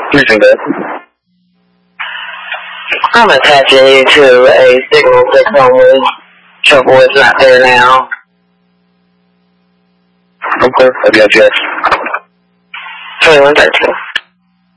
Using that. I'm attaching you to a signal system with trouble is not there now. Okay, I got you. 2113.